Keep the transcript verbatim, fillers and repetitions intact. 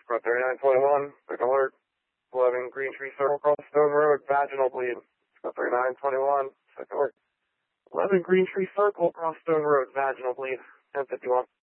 Squad thirty-nine twenty-one, quick alert. eleven Green Tree Circle, cross Stone Road, vaginal bleed. Squad thirty-nine twenty-one, quick alert. eleven Green Tree Circle, cross Stone Road, vaginal bleed. ten fifty-one.